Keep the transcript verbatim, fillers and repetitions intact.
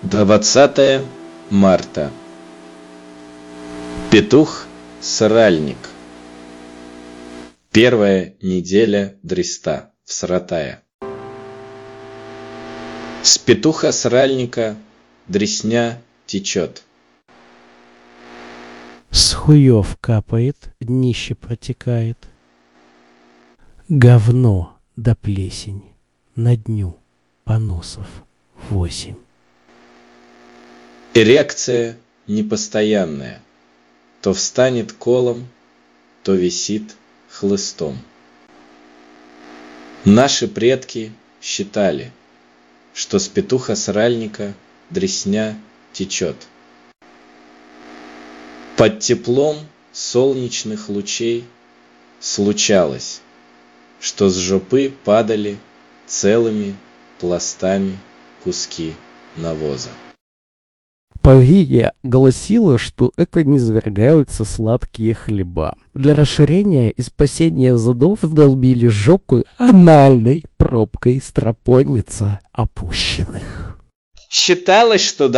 двадцатое марта. Петух-сральник. Первая неделя Дреста в Саратае. С петуха-сральника дресня течет. С хуев капает, днище протекает. Говно да плесень на дню поносов восемь. Эрекция непостоянная, то встанет колом, то висит хлыстом. Наши предки считали, что с петуха-сральника дресня течет. Под теплом солнечных лучей случалось, что с жопы падали целыми пластами куски навоза. Повия гласила, что это низвергаются сладкие хлеба. Для расширения и спасения задов долбили жопы анальной пробкой стропольница опущенных. Считалось, что